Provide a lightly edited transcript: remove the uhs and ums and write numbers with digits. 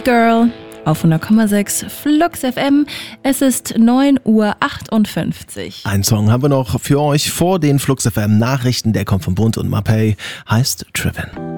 Girl auf 100,6 Flux FM. Es ist 9:58 Uhr. Ein Song haben wir noch für euch vor den Flux FM Nachrichten. Der kommt von Bund und Mapei, heißt Trippin'.